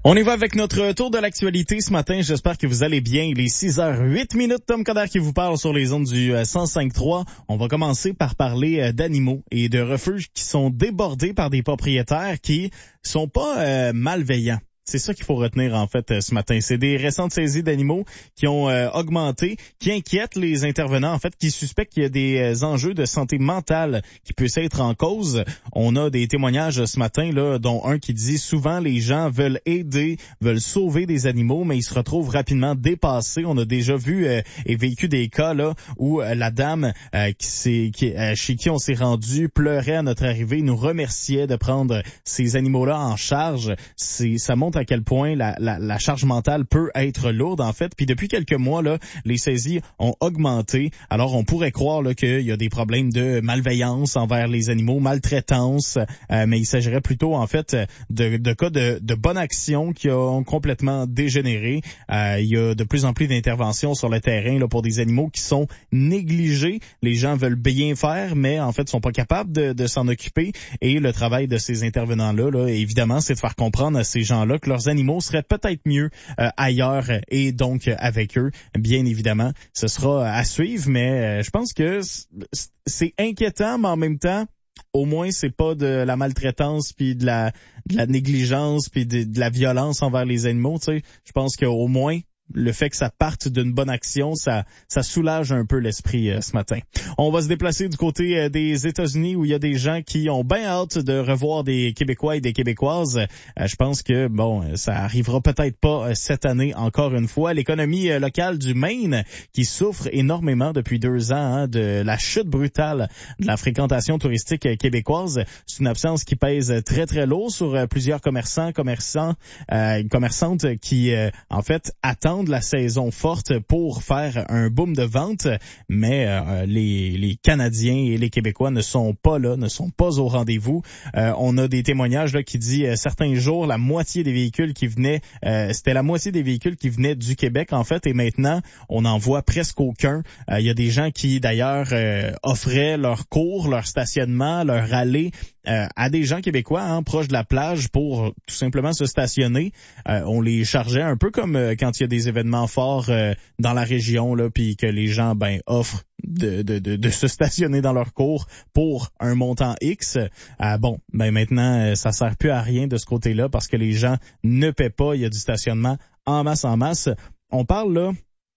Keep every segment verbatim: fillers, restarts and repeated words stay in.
On y va avec notre tour de l'actualité ce matin. J'espère que vous allez bien. Il est six heures huit minutes. Tom Coderre qui vous parle sur les ondes du cent cinq trois. On va commencer par parler d'animaux et de refuges qui sont débordés par des propriétaires qui sont pas euh, malveillants. C'est ça qu'il faut retenir en fait ce matin. C'est des récentes saisies d'animaux qui ont euh, augmenté, qui inquiètent les intervenants en fait, qui suspectent qu'il y a des euh, enjeux de santé mentale qui puissent être en cause. On a des témoignages ce matin là, dont un qui dit souvent les gens veulent aider, veulent sauver des animaux, mais ils se retrouvent rapidement dépassés. On a déjà vu euh, et vécu des cas là où euh, la dame euh, qui s'est, qui, euh, chez qui on s'est rendu pleurait à notre arrivée, nous remerciait de prendre ces animaux-là en charge. C'est, ça montre à quel point la, la, la charge mentale peut être lourde en fait. Puis depuis quelques mois là, les saisies ont augmenté. Alors on pourrait croire là qu'il y a des problèmes de malveillance envers les animaux, maltraitance, euh, mais il s'agirait plutôt en fait de, de cas de, de bonne action qui ont complètement dégénéré. Euh, il y a de plus en plus d'interventions sur le terrain là pour des animaux qui sont négligés. Les gens veulent bien faire, mais en fait sont pas capables de, de s'en occuper. Et le travail de ces intervenants là, là évidemment, c'est de faire comprendre à ces gens là que leurs animaux seraient peut-être mieux euh, ailleurs et donc euh, avec eux, bien évidemment. Ce sera à suivre, mais euh, je pense que c'est inquiétant, mais en même temps, au moins c'est pas de la maltraitance puis de la de la négligence puis de, de la violence envers les animaux, tu sais. Je pense qu'au moins le fait que ça parte d'une bonne action, ça ça soulage un peu l'esprit euh, ce matin. On va se déplacer du côté euh, des États-Unis où il y a des gens qui ont bien hâte de revoir des Québécois et des Québécoises. Euh, je pense que bon, ça arrivera peut-être pas euh, cette année encore une fois. L'économie euh, locale du Maine qui souffre énormément depuis deux ans hein, de la chute brutale de la fréquentation touristique euh, québécoise. C'est une absence qui pèse très très lourd sur euh, plusieurs commerçants, commerçants, euh, commerçantes qui euh, en fait attendent de la saison forte pour faire un boom de vente, mais euh, les, les Canadiens et les Québécois ne sont pas là, ne sont pas au rendez-vous. Euh, on a des témoignages là qui dit euh, certains jours la moitié des véhicules qui venaient, euh, c'était la moitié des véhicules qui venaient du Québec en fait, et maintenant on n'en voit presque aucun. Il euh, y a des gens qui d'ailleurs euh, offraient leur cours, leur stationnement, leur allée Euh, à des gens québécois hein, proches de la plage pour tout simplement se stationner. Euh, on les chargeait un peu comme euh, quand il y a des événements forts euh, dans la région là, puis que les gens ben offrent de, de, de, de se stationner dans leur cours pour un montant X. Euh, bon, ben maintenant euh, ça sert plus à rien de ce côté-là parce que les gens ne paient pas. Il y a du stationnement en masse en masse. On parle là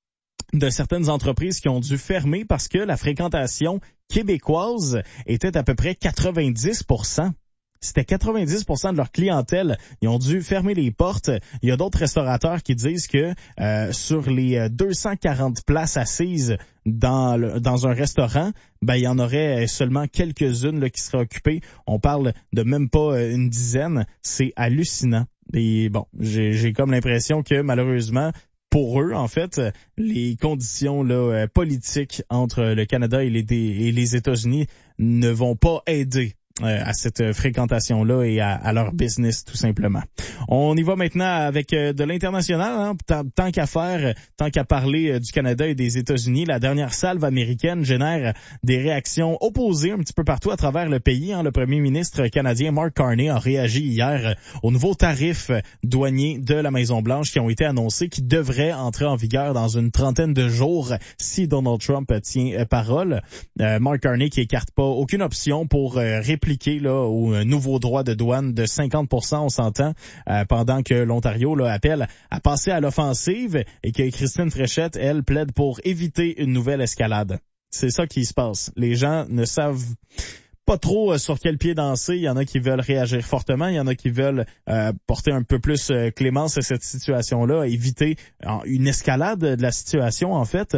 de certaines entreprises qui ont dû fermer parce que la fréquentation québécoise était à peu près quatre-vingt-dix pour cent. C'était quatre-vingt-dix pour cent de leur clientèle. Ils ont dû fermer les portes. Il y a d'autres restaurateurs qui disent que euh, sur les deux cent quarante places assises dans le, dans un restaurant, ben il y en aurait seulement quelques-unes là, qui seraient occupées. On parle de même pas une dizaine. C'est hallucinant. Et bon, j'ai, j'ai comme l'impression que malheureusement, pour eux, en fait, les conditions là, politiques entre le Canada et les, et les États-Unis ne vont pas aider euh, à cette fréquentation-là et à, à leur business, tout simplement. On y va maintenant avec euh, de l'international. Hein, tant, tant qu'à faire, tant qu'à parler euh, du Canada et des États-Unis, la dernière salve américaine génère des réactions opposées un petit peu partout à travers le pays. Hein. Le premier ministre canadien Mark Carney a réagi hier aux nouveaux tarifs douaniers de la Maison-Blanche qui ont été annoncés, qui devraient entrer en vigueur dans une trentaine de jours si Donald Trump tient euh, parole. Euh, Mark Carney qui écarte pas aucune option pour euh, répliquer là, au nouveau droit de douane de cinquante pour cent, on s'entend, euh, pendant que l'Ontario là, appelle à passer à l'offensive et que Christine Fréchette, elle, plaide pour éviter une nouvelle escalade. C'est ça qui se passe. Les gens ne savent pas trop sur quel pied danser. Il y en a qui veulent réagir fortement, il y en a qui veulent euh, porter un peu plus euh, clémence à cette situation-là, éviter euh, une escalade de la situation en fait.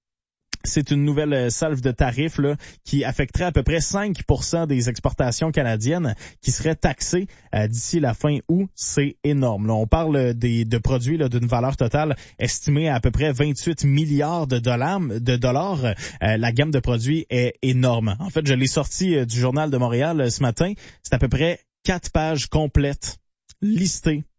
C'est une nouvelle salve de tarifs là, qui affecterait à peu près cinq pour cent des exportations canadiennes qui seraient taxées euh, d'ici la fin août. C'est énorme. Là, on parle des, de produits là, d'une valeur totale estimée à, à peu près vingt-huit milliards de dollars. De dollars. Euh, la gamme de produits est énorme. En fait, je l'ai sorti euh, du Journal de Montréal euh, ce matin. C'est à peu près quatre pages complètes listées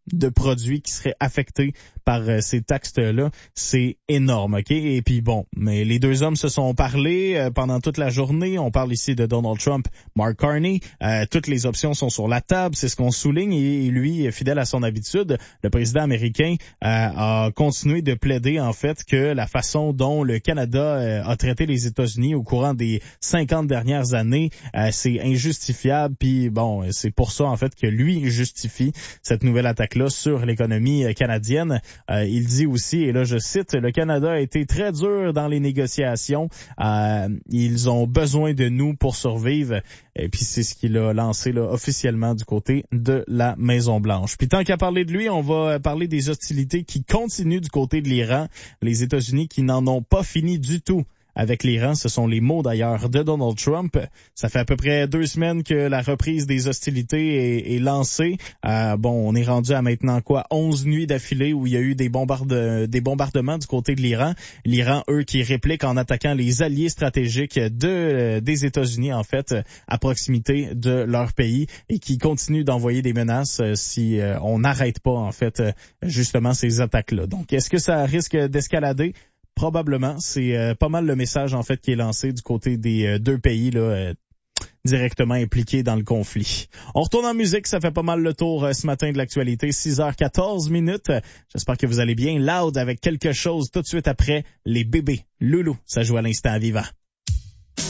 de produits qui seraient affectés par euh, ces taxes-là. C'est énorme, OK? Et puis bon, mais les deux hommes se sont parlé euh, pendant toute la journée. On parle ici de Donald Trump, Mark Carney. Euh, toutes les options sont sur la table, c'est ce qu'on souligne. Et, et lui, fidèle à son habitude, le président américain euh, a continué de plaider en fait que la façon dont le Canada euh, a traité les États-Unis au courant des cinquante dernières années, euh, c'est injustifiable. Puis bon, c'est pour ça en fait que lui justifie cette nouvelle attaque-là sur l'économie canadienne. Euh, il dit aussi, et là je cite, « Le Canada a été très dur dans les négociations. Euh, ils ont besoin de nous pour survivre. » Et puis c'est ce qu'il a lancé là, officiellement du côté de la Maison-Blanche. Puis tant qu'à parler de lui, on va parler des hostilités qui continuent du côté de l'Iran. Les États-Unis qui n'en ont pas fini du tout avec l'Iran. Ce sont les mots d'ailleurs de Donald Trump. Ça fait à peu près deux semaines que la reprise des hostilités est, est lancée. Euh, bon, on est rendu à maintenant quoi, onze nuits d'affilée où il y a eu des, bombarde, des bombardements du côté de l'Iran. L'Iran, eux, qui répliquent en attaquant les alliés stratégiques de des États-Unis, en fait, à proximité de leur pays et qui continuent d'envoyer des menaces si euh, on n'arrête pas, en fait, justement ces attaques-là. Donc, est-ce que ça risque d'escalader? Probablement, c'est euh, pas mal le message en fait qui est lancé du côté des euh, deux pays là euh, directement impliqués dans le conflit. On retourne en musique, ça fait pas mal le tour euh, ce matin de l'actualité, six heures quatorze minutes. J'espère que vous allez bien. Loud avec quelque chose tout de suite après les bébés. Loulou, ça joue à l'instant vivant.